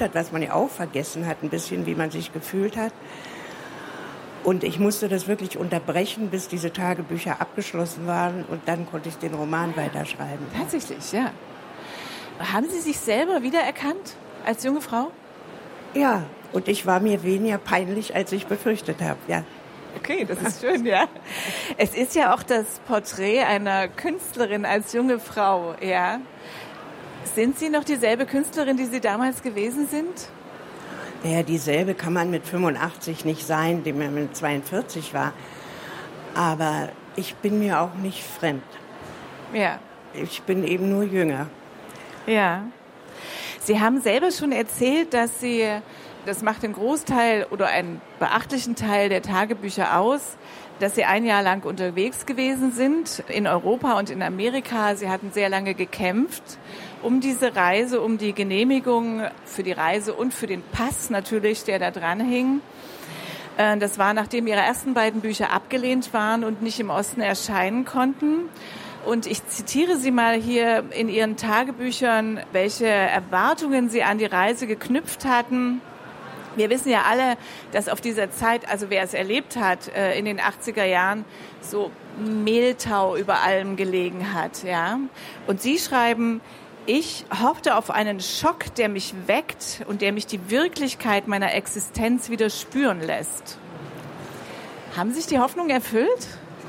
hat, was man ja auch vergessen hat, ein bisschen, wie man sich gefühlt hat. Und ich musste das wirklich unterbrechen, bis diese Tagebücher abgeschlossen waren. Und dann konnte ich den Roman weiterschreiben. Tatsächlich, ja. Haben Sie sich selber wiedererkannt als junge Frau? Ja, und ich war mir weniger peinlich, als ich befürchtet habe, ja. Okay, das ist schön, ja. Es ist ja auch das Porträt einer Künstlerin als junge Frau, ja. Sind Sie noch dieselbe Künstlerin, die Sie damals gewesen sind? Naja, dieselbe kann man mit 85 nicht sein, die man mit 42 war. Aber ich bin mir auch nicht fremd. Ja. Ich bin eben nur jünger. Ja. Sie haben selber schon erzählt, dass Sie, das macht den Großteil oder einen beachtlichen Teil der Tagebücher aus, dass Sie ein Jahr lang unterwegs gewesen sind in Europa und in Amerika. Sie hatten sehr lange gekämpft um diese Reise, um die Genehmigung für die Reise und für den Pass natürlich, der da dran hing. Das war, nachdem Ihre ersten beiden Bücher abgelehnt waren und nicht im Osten erscheinen konnten. Und ich zitiere Sie mal hier in Ihren Tagebüchern, welche Erwartungen Sie an die Reise geknüpft hatten. Wir wissen ja alle, dass auf dieser Zeit, also wer es erlebt hat, in den 80er Jahren, so Mehltau über allem gelegen hat, ja. Und Sie schreiben: Ich hoffte auf einen Schock, der mich weckt und der mich die Wirklichkeit meiner Existenz wieder spüren lässt. Haben sich die Hoffnungen erfüllt?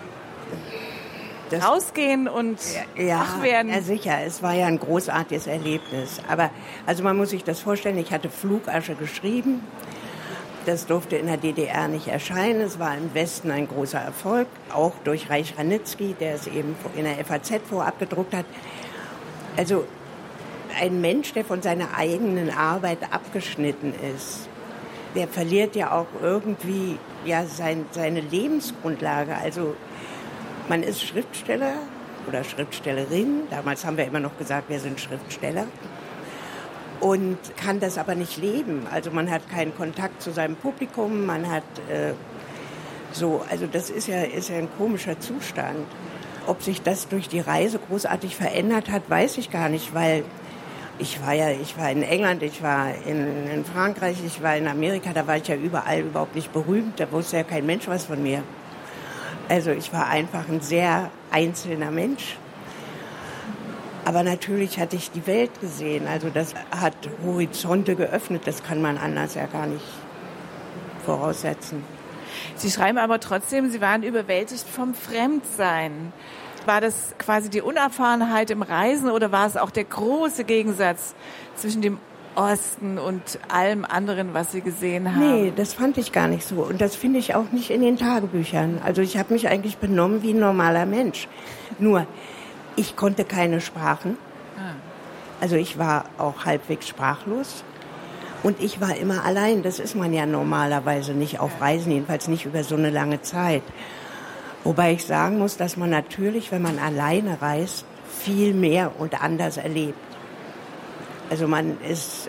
Rausgehen und wach werden? Ja, sicher. Es war ja ein großartiges Erlebnis. Aber also man muss sich das vorstellen, ich hatte Flugasche geschrieben. Das durfte in der DDR nicht erscheinen. Es war im Westen ein großer Erfolg, auch durch Reich Ranitzky, der es eben in der FAZ vorabgedruckt hat. Also ein Mensch, der von seiner eigenen Arbeit abgeschnitten ist, der verliert ja auch irgendwie ja seine Lebensgrundlage. Also man ist Schriftsteller oder Schriftstellerin. Damals haben wir immer noch gesagt, wir sind Schriftsteller. Und kann das aber nicht leben. Also man hat keinen Kontakt zu seinem Publikum. Man hat also das ist ja ein komischer Zustand. Ob sich das durch die Reise großartig verändert hat, weiß ich gar nicht, weil ich war in England, ich war in Frankreich, ich war in Amerika, da war ich ja überall überhaupt nicht berühmt, da wusste ja kein Mensch was von mir. Also ich war einfach ein sehr einzelner Mensch. Aber natürlich hatte ich die Welt gesehen, also das hat Horizonte geöffnet, das kann man anders ja gar nicht voraussetzen. Sie schreiben aber trotzdem, Sie waren überwältigt vom Fremdsein. War das quasi die Unerfahrenheit im Reisen oder war es auch der große Gegensatz zwischen dem Osten und allem anderen, was Sie gesehen haben? Nee, das fand ich gar nicht so. Und das finde ich auch nicht in den Tagebüchern. Also ich habe mich eigentlich benommen wie ein normaler Mensch. Nur, ich konnte keine Sprachen. Also ich war auch halbwegs sprachlos. Und ich war immer allein. Das ist man ja normalerweise nicht auf Reisen, jedenfalls nicht über so eine lange Zeit. Wobei ich sagen muss, dass man natürlich, wenn man alleine reist, viel mehr und anders erlebt. Also man ist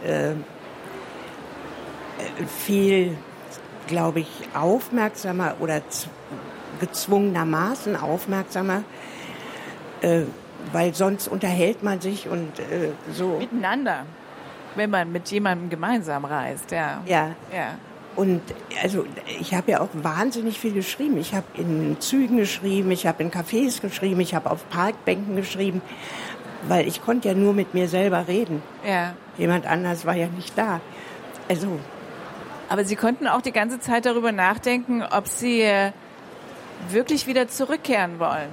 viel, glaube ich, aufmerksamer oder gezwungenermaßen aufmerksamer, weil sonst unterhält man sich und so. Miteinander, wenn man mit jemandem gemeinsam reist, ja. Ja. Und also ich habe ja auch wahnsinnig viel geschrieben. Ich habe in Zügen geschrieben, ich habe in Cafés geschrieben, ich habe auf Parkbänken geschrieben, weil ich konnte ja nur mit mir selber reden. Ja. Jemand anders war ja nicht da. Also. Aber Sie konnten auch die ganze Zeit darüber nachdenken, ob Sie wirklich wieder zurückkehren wollen.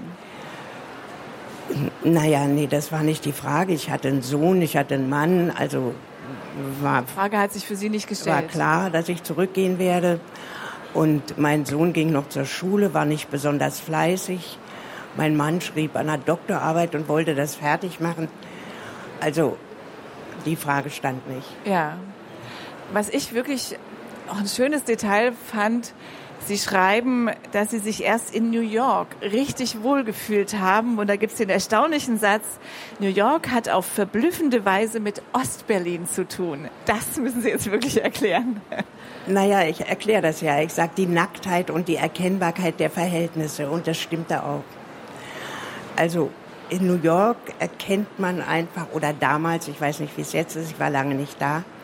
Naja, nee, das war nicht die Frage. Ich hatte einen Sohn, ich hatte einen Mann, also die Frage hat sich für Sie nicht gestellt. War klar, dass ich zurückgehen werde. Und mein Sohn ging noch zur Schule, war nicht besonders fleißig. Mein Mann schrieb an der Doktorarbeit und wollte das fertig machen. Also die Frage stand nicht. Ja. Was ich wirklich auch ein schönes Detail fand, Sie schreiben, dass Sie sich erst in New York richtig wohlgefühlt haben. Und da gibt es den erstaunlichen Satz, New York hat auf verblüffende Weise mit Ostberlin zu tun. Das müssen Sie jetzt wirklich erklären. Naja, ich erkläre das ja. Ich sage die Nacktheit und die Erkennbarkeit der Verhältnisse. Und das stimmt da auch. Also in New York erkennt man einfach, oder damals, ich weiß nicht, wie es jetzt ist, ich war lange nicht da,